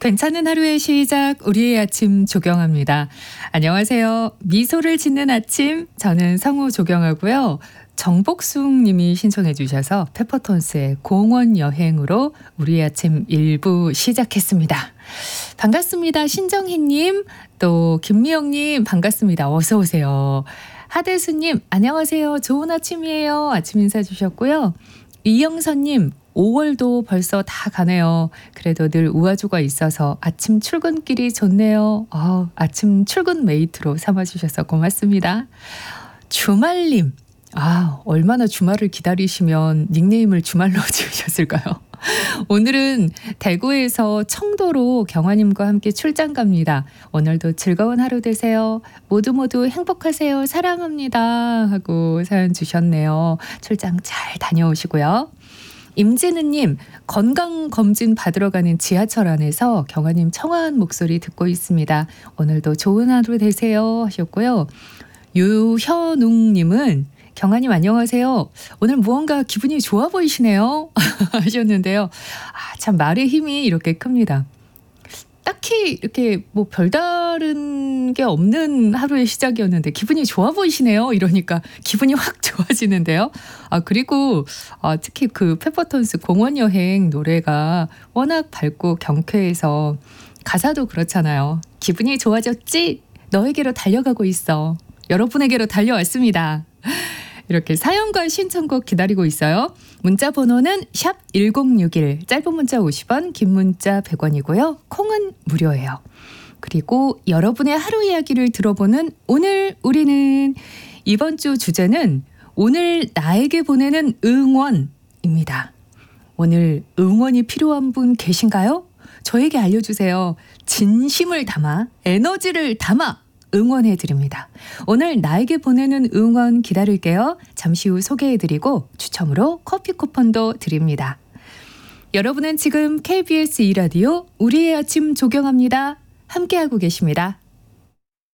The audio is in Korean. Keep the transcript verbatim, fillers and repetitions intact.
괜찮은 하루의 시작, 우리의 아침 조경합니다. 안녕하세요. 미소를 짓는 아침, 저는 성우 조경하고요. 정복숙 님이 신청해 주셔서 페퍼톤스의 공원 여행으로 우리의 아침 일 부 시작했습니다. 반갑습니다. 신정희 님, 또 김미영 님 반갑습니다. 어서 오세요. 하대수 님, 안녕하세요. 좋은 아침이에요. 아침 인사 주셨고요. 이영선 님, 오월도 벌써 다 가네요. 그래도 늘 우아주가 있어서 아침 출근길이 좋네요. 어, 아침 출근 메이트로 삼아주셔서 고맙습니다. 주말님, 아, 얼마나 주말을 기다리시면 닉네임을 주말로 지으셨을까요? 오늘은 대구에서 청도로 경화님과 함께 출장 갑니다. 오늘도 즐거운 하루 되세요. 모두 모두 행복하세요. 사랑합니다. 하고 사연 주셨네요. 출장 잘 다녀오시고요. 임진우님, 건강검진 받으러 가는 지하철 안에서 경화님 청아한 목소리 듣고 있습니다. 오늘도 좋은 하루 되세요 하셨고요. 유현웅님은 경화님 안녕하세요. 오늘 무언가 기분이 좋아 보이시네요 하셨는데요. 아, 참 말의 힘이 이렇게 큽니다. 딱히 이렇게 뭐 별다른 게 없는 하루의 시작이었는데 기분이 좋아 보이시네요. 이러니까 기분이 확 좋아지는데요. 아, 그리고 아, 특히 그 페퍼톤스 공원 여행 노래가 워낙 밝고 경쾌해서 가사도 그렇잖아요. 기분이 좋아졌지? 너에게로 달려가고 있어. 여러분에게로 달려왔습니다. 이렇게 사연과 신청곡 기다리고 있어요. 문자 번호는 샵 일공육일, 짧은 문자 오십 원, 긴 문자 백 원이고요. 콩은 무료예요. 그리고 여러분의 하루 이야기를 들어보는 오늘 우리는 이번 주 주제는 오늘 나에게 보내는 응원입니다. 오늘 응원이 필요한 분 계신가요? 저에게 알려주세요. 진심을 담아, 에너지를 담아 응원해드립니다. 오늘 나에게 보내는 응원 기다릴게요. 잠시 후 소개해드리고 추첨으로 커피 쿠폰도 드립니다. 여러분은 지금 케이비에스 이 라디오 우리의 아침 조경합니다. 함께하고 계십니다.